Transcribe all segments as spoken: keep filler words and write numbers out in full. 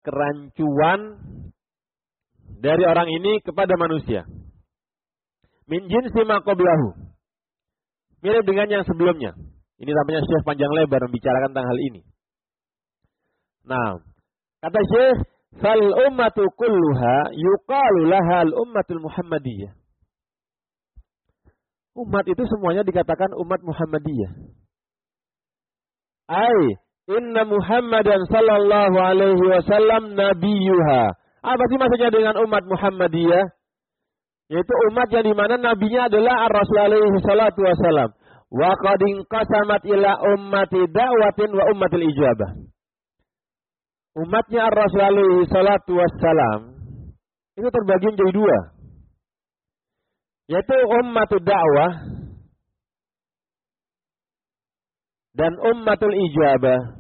kerancuan dari orang ini kepada manusia. Min jinsi ma qablahu. Mirip dengan yang sebelumnya. Ini namanya Syekh panjang lebar membicarakan tentang hal ini. Nah, kata Syekh, fal ummatu kulluha yuqalu laha al ummatul Muhammadiyah. Umat itu semuanya dikatakan umat Muhammadiyah. Ai inna Muhammadan sallallahu alaihi wasallam nabiyuha. Apa sih maksudnya dengan umat Muhammadiyah? Yaitu umat yang dimana nabinya adalah Ar-Rasul alaihi salatu wasallam. Wa qad inqasamat ila ummati da'watin wa ummatil ijabah. Umatnya Ar-Rasul alaihi salatu wassalam itu terbagi menjadi dua. Yaitu ummatul da'wah dan ummatul ijabah.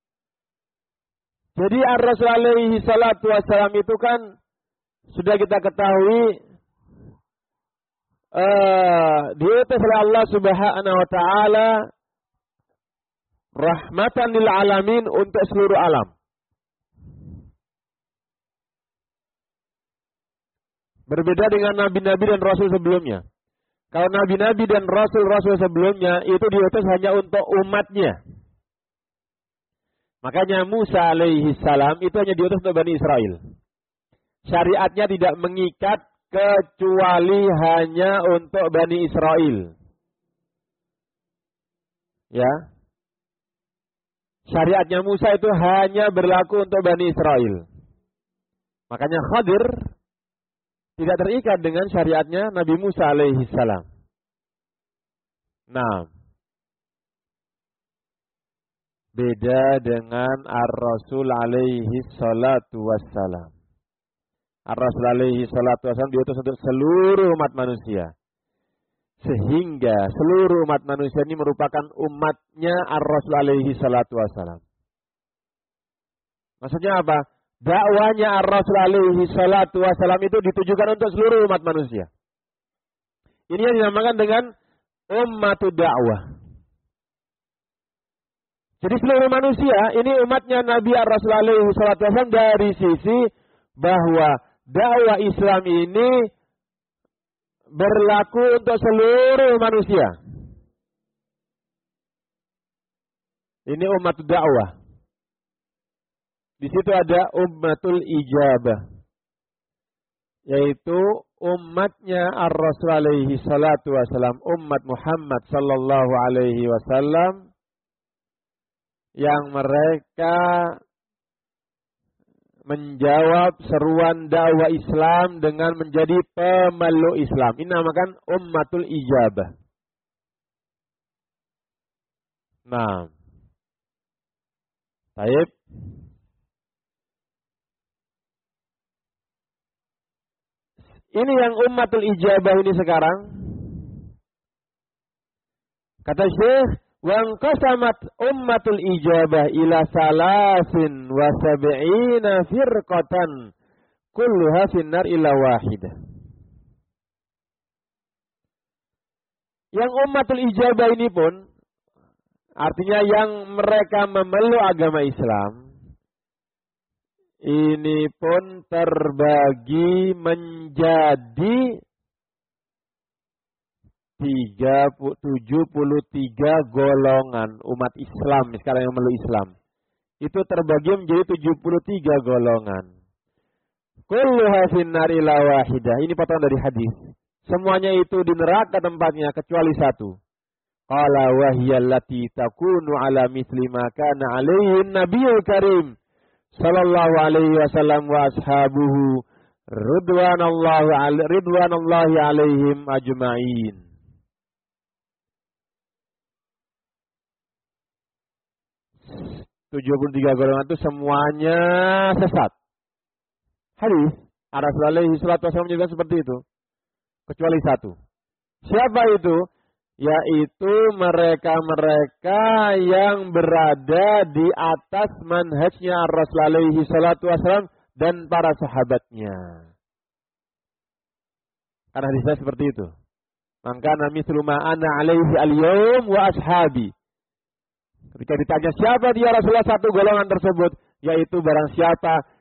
Jadi Ar-Rasul alaihi salatu wassalam itu kan sudah kita ketahui uh, diutus oleh Allah Subhanahu wa taala rahmatan lil alamin untuk seluruh alam. Berbeda dengan nabi-nabi dan rasul sebelumnya. Kalau nabi-nabi dan rasul-rasul sebelumnya itu diutus hanya untuk umatnya. Makanya Musa alaihi salam itu hanya diutus untuk Bani Israel. Syariatnya tidak mengikat kecuali hanya untuk Bani Israel. Ya. Syariatnya Musa itu hanya berlaku untuk Bani Israel. Makanya Khadir tidak terikat dengan syariatnya Nabi Musa alaihi salam. Nah, beda dengan Ar-Rasul alaihi salatu wassalam. Ar-Rasul alaihi salatu wassalam diutus untuk seluruh umat manusia. Sehingga seluruh umat manusia ini merupakan umatnya Ar-Rasul alaihi salatu wassalam. Maksudnya apa? Dakwanya Ar-Rasul alaihi salatu wassalam itu ditujukan untuk seluruh umat manusia. Ini yang dinamakan dengan ummatud dakwah. Jadi seluruh manusia ini umatnya Nabi Ar-Rasul alaihi salatu wassalam dari sisi bahwa dakwah Islam ini berlaku untuk seluruh manusia. Ini ummatud dakwah. Di situ ada ummatul ijabah, yaitu umatnya Ar-Rasul alaihi salatu wasallam, umat Muhammad sallallahu alaihi wasallam, yang mereka menjawab seruan dakwah Islam dengan menjadi pemeluk Islam. Ini namakan ummatul ijabah. Nah, baik. Ini yang ummatul ijabah ini sekarang. Kata Syekh, wa qasamat ummatul ijabah ila salasin wa sab'ina firqatan kulluha finnar illa wahidah. Yang ummatul ijabah ini pun artinya yang mereka memeluk agama Islam, ini pun terbagi menjadi tujuh puluh tiga golongan umat Islam sekarang yang memeluk Islam. Itu terbagi menjadi tujuh puluh tiga golongan. Kulluha finnar illa wahidah. Ini potongan dari hadis. Semuanya itu di neraka tempatnya kecuali satu. Qala wahiyallati takunu ala mithli ma kana alaihi nabiyul karim sallallahu alaihi wasallam wa ashabuhu ridwanallahi ridwanallahi alaihim ajma'in. tujuh puluh tiga golongan itu semuanya sesat. Hadis Ar-Rasul alaihi salatu wasallam juga seperti itu. Kecuali satu. Siapa itu? Yaitu mereka-mereka yang berada di atas manhajnya Ar-Rasul alaihi salatu wasallam dan para sahabatnya. Karena hadisnya seperti itu. Maka mithlu ma ana alaihi al-yawm wa ashabi. Ketika ditanya siapa dia Rasulullah, satu golongan tersebut, yaitu barang siapa